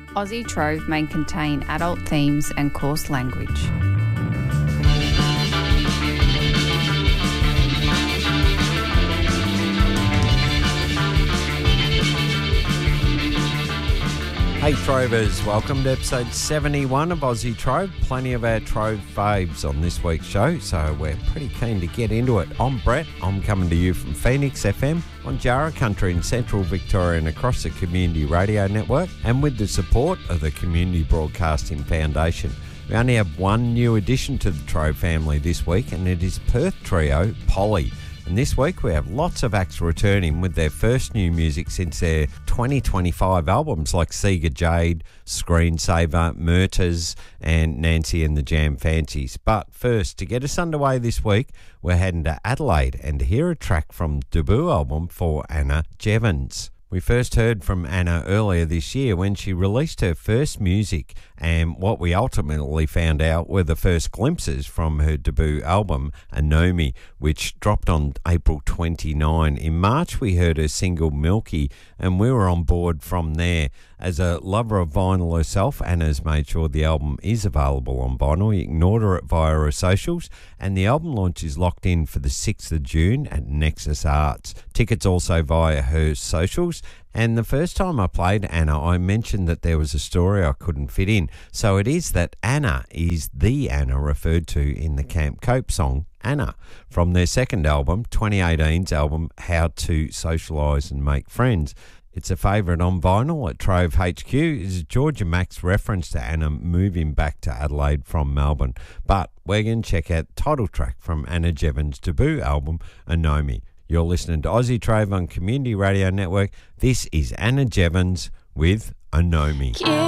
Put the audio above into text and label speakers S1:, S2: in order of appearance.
S1: Aussie Trove may contain adult themes and coarse language.
S2: Hey Trovers, welcome to episode 71 of Aussie Trove. Plenty of our Trove faves on this week's show, so we're pretty keen to get into it. I'm Brett, I'm coming to you from Phoenix FM on Jarrah Country in central Victoria and across the Community Radio Network, and with the support of the Community Broadcasting Foundation. We only have one new addition to the Trove family this week, and it is Perth trio Polly. And this week we have lots of acts returning with their first new music since their 2025 albums like Sega Jade, Screensaver, Murters and Nancy and the Jam Fancies. But first, to get us underway this week, we're heading to Adelaide and to hear a track from the debut album for Anna Jevons. We first heard from Anna earlier this year when she released her first music, and what we ultimately found out were the first glimpses from her debut album, Anomi, which dropped on April 29. In March, we heard her single Milky, and we were on board from there. As a lover of vinyl herself, Anna's made sure the album is available on vinyl. You can order it via her socials, and the album launch is locked in for the 6th of June at Nexus Arts. Tickets also via her socials. And the first time I played Anna, I mentioned that there was a story I couldn't fit in. So it is that Anna is the Anna referred to in the Camp Cope song, Anna, from their second album, 2018's album, How to Socialise and Make Friends. It's a favourite on vinyl at Trove HQ. Is Georgia Mack's reference to Anna moving back to Adelaide from Melbourne. But we're going to check out the title track from Anna Jevons' debut album, Anomi. You're listening to Aussie Trove on Community Radio Network. This is Anna Jevons with Anomi.